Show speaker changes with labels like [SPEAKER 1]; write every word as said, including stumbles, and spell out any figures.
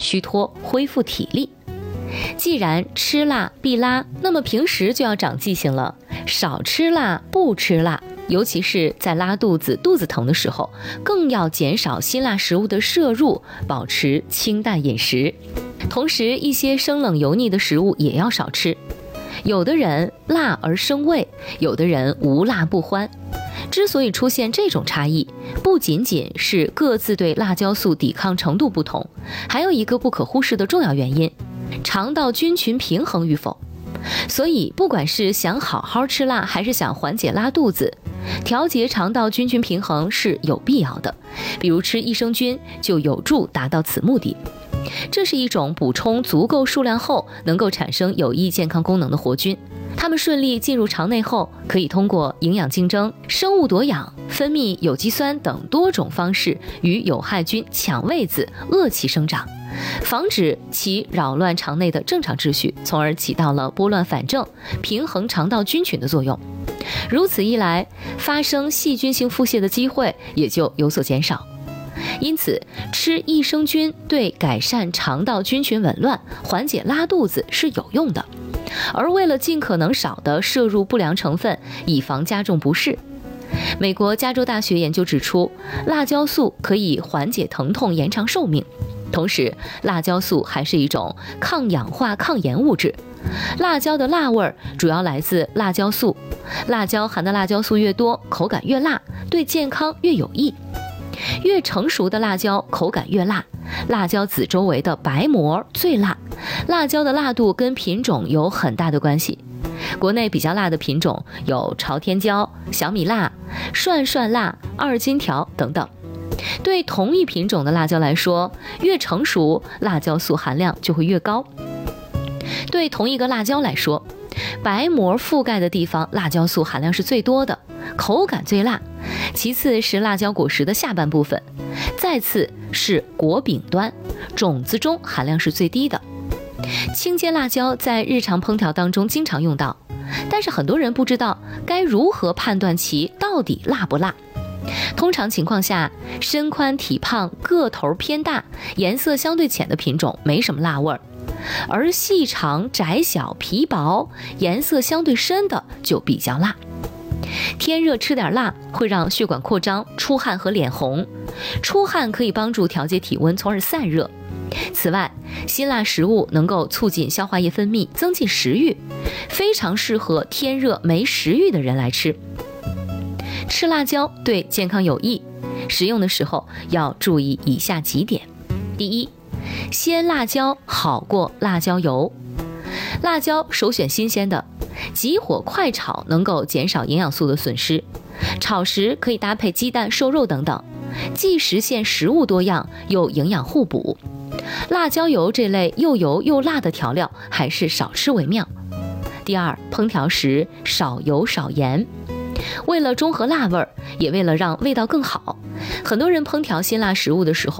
[SPEAKER 1] 虚脱，恢复体力。既然吃辣必拉，那么平时就要长记性了，少吃辣，不吃辣，尤其是在拉肚子、肚子疼的时候，更要减少辛辣食物的摄入，保持清淡饮食。同时，一些生冷油腻的食物也要少吃。有的人辣而生畏，有的人无辣不欢。之所以出现这种差异，不仅仅是各自对辣椒素抵抗程度不同，还有一个不可忽视的重要原因：肠道菌群平衡与否。所以，不管是想好好吃辣，还是想缓解拉肚子，调节肠道菌群平衡是有必要的。比如吃益生菌就有助达到此目的。这是一种补充足够数量后能够产生有益健康功能的活菌，它们顺利进入肠内后，可以通过营养竞争、生物夺养、分泌有机酸等多种方式与有害菌抢位子、恶其生长，防止其扰乱肠内的正常秩序，从而起到了拨乱反正、平衡肠道菌群的作用。如此一来，发生细菌性腹泻的机会也就有所减少。因此，吃益生菌对改善肠道菌群紊乱、缓解拉肚子是有用的。而为了尽可能少地摄入不良成分，以防加重不适，美国加州大学研究指出，辣椒素可以缓解疼痛、延长寿命。同时，辣椒素还是一种抗氧化抗炎物质。辣椒的辣味主要来自辣椒素，辣椒含的辣椒素越多，口感越辣，对健康越有益。越成熟的辣椒口感越辣，辣椒籽周围的白膜最辣。辣椒的辣度跟品种有很大的关系。国内比较辣的品种有朝天椒、小米辣、涮涮辣、二荆条等等。对同一品种的辣椒来说，越成熟，辣椒素含量就会越高。对同一个辣椒来说，白膜覆盖的地方辣椒素含量是最多的，口感最辣，其次是辣椒果实的下半部分，再次是果柄端，种子中含量是最低的。青尖辣椒在日常烹调当中经常用到，但是很多人不知道该如何判断其到底辣不辣。通常情况下，身宽体胖、个头偏大、颜色相对浅的品种没什么辣味儿，而细长、窄小、皮薄、颜色相对深的就比较辣。天热吃点辣会让血管扩张、出汗和脸红，出汗可以帮助调节体温，从而散热。此外，辛辣食物能够促进消化液分泌，增进食欲，非常适合天热没食欲的人来吃。吃辣椒对健康有益，食用的时候要注意以下几点。第一，鲜辣椒好过辣椒油。辣椒首选新鲜的，急火快炒能够减少营养素的损失，炒时可以搭配鸡蛋、瘦肉等等，既实现食物多样，又营养互补。辣椒油这类又油又辣的调料还是少吃为妙。第二，烹调时少油少盐。为了中和辣味儿，也为了让味道更好，很多人烹调辛辣食物的时候